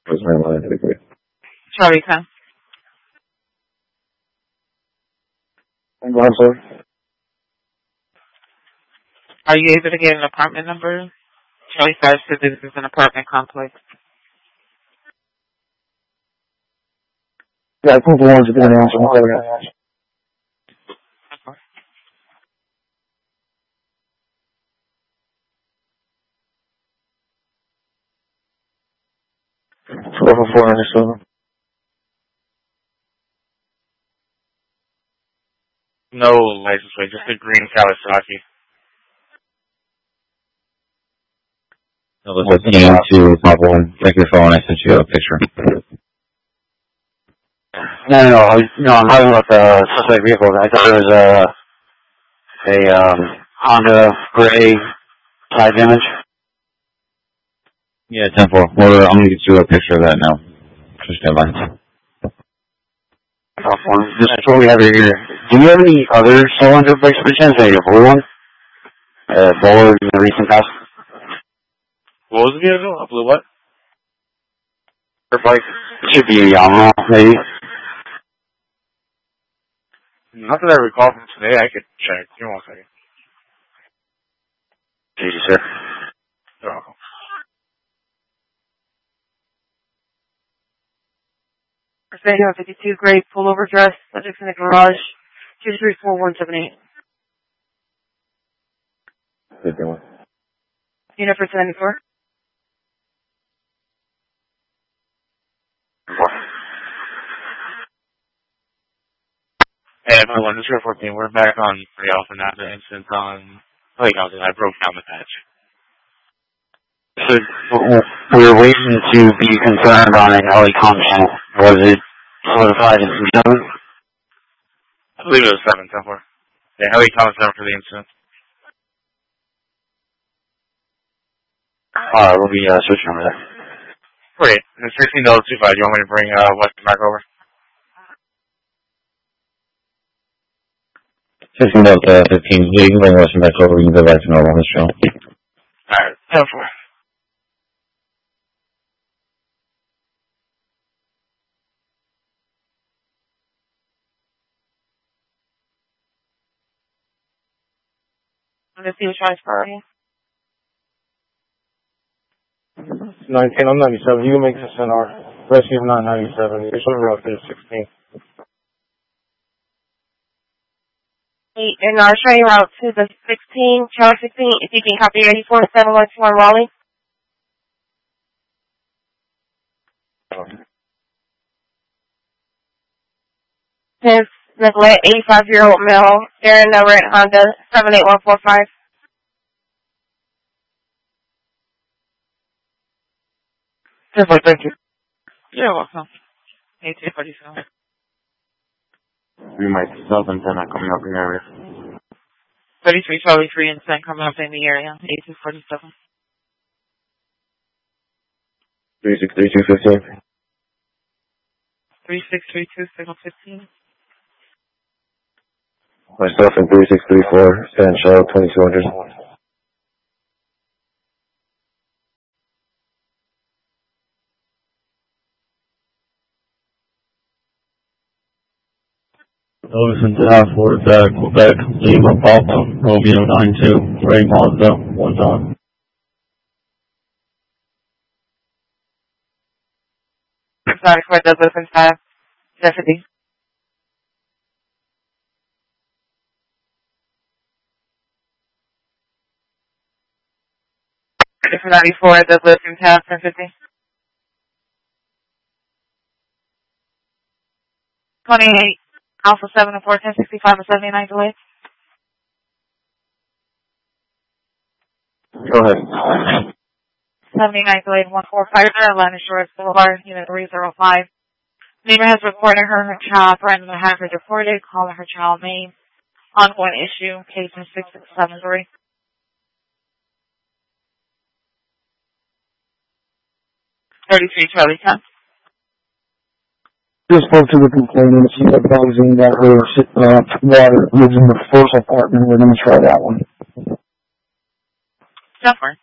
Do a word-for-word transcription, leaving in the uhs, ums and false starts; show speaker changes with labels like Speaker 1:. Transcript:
Speaker 1: What's my line?
Speaker 2: Charlie ten.
Speaker 1: I'm going, sir.
Speaker 2: Are you able to get an apartment number? Charlie five said this is an apartment complex.
Speaker 1: Yeah, I think the ones are going to answer one question. Level four ninety-seven.
Speaker 3: No license plate, just a green Kawasaki.
Speaker 4: I was listening to my one. Take your phone. I sent you a picture.
Speaker 1: No, no, no. I was, no, I'm talking about the suspect vehicle. I thought it was a a um, Honda gray side image.
Speaker 4: Yeah, ten four. Well, I'm gonna get you a picture of that now. Just stand by.
Speaker 1: This is what we have here. Do you have any other cylinder brakes by chance? Maybe a blue one? Uh, Bowler in the recent past?
Speaker 3: What was the vehicle? A blue what?
Speaker 1: Like, it should be a Yamaha, maybe.
Speaker 3: Not that I recall from today. I could check. Give me one second.
Speaker 1: Thank you, sir.
Speaker 3: You're welcome.
Speaker 2: Mercedes fifty-two gray pullover dress, subject in the garage, two three four one seven eight.
Speaker 1: fifty-one.
Speaker 2: Unit for seventy-four.
Speaker 3: Hey, everyone, this is fourteen. We're back on three Alpha now. The incident on Helicopter. I broke down the patch.
Speaker 1: So, we were waiting to be confirmed on an Helicom channel. Was it solidified in seven?
Speaker 3: I believe it was seven, ten four. Yeah, Helicom is seven for the incident.
Speaker 1: Alright, we'll be uh, switching over there.
Speaker 3: Great. It's sixteen dollars two five. Do you want me to bring uh, Weston back over?
Speaker 4: Fifteen dollars uh, fifteen. Yeah, you can bring Weston back over. You can go back to normal. Let's show.
Speaker 3: Alright, ten four.
Speaker 2: Let's see which one is priority.
Speaker 1: nineteen, I'm ninety-seven. You can make this in our rescue of nine ninety-seven. You're sort of route there, sixteen.
Speaker 2: Eight, and our train route to the sixteen, Charlie sixteen, if you can copy eighty-four seven one two one Raleigh. His neglect, eighty-five-year-old male, Aaron number at Honda, seven eight one four five.
Speaker 3: Perfect, thank you.
Speaker 2: You're welcome. eighteen forty-seven.
Speaker 1: We might be southern tenant coming up in the area.
Speaker 2: thirty-three Charlie three and ten coming up in the area, eighteen forty-seven.
Speaker 1: three six three two fifteen.
Speaker 2: three six three two signal fifteen.
Speaker 1: Myself and three six three four, San Shell, twenty-two hundred.
Speaker 5: Listen to half word back, Quebec, Lima, Papa, Romeo nine two, Ray Mazda, one time.
Speaker 2: Sorry for the listen five, Stephanie. For ninety-four, the listen tab, ten fifty. twenty-eight, Alpha seven and four, ten sixty-five and seventy-nine delayed.
Speaker 1: Go ahead.
Speaker 2: seventy-nine delayed, one four five zero, Atlanta Shores Boulevard, unit three zero five. Neighbor has reported her, her child threatened to have her deported, calling her child name. Ongoing issue, case in six six seven three. thirty-three Charlie ten.
Speaker 1: Just spoke to the complainant. She's advising that her uh, daughter lives in the first apartment. We're going to try that one.
Speaker 2: Suffer.